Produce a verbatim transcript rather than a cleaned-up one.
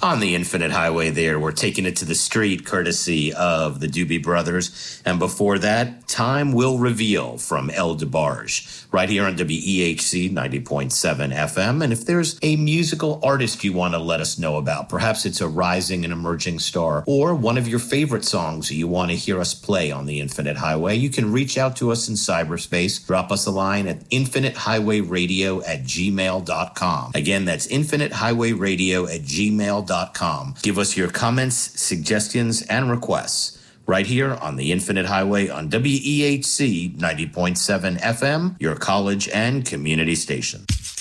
On the Infinite Highway there, we're taking it to the street courtesy of the Doobie Brothers. And before that, Time Will Reveal from El DeBarge, right here on W E H C ninety point seven F M. And if there's a musical artist you want to let us know about, perhaps it's a rising and emerging star, or one of your favorite songs you want to hear us play on the Infinite Highway, you can reach out to us in cyberspace. Drop us a line at infinite highway radio at gmail dot com. Again, that's infinite highway radio at gmail dot com. Give us your comments, suggestions, and requests right here on the Infinite Highway on W E H C ninety point seven F M, your college and community station.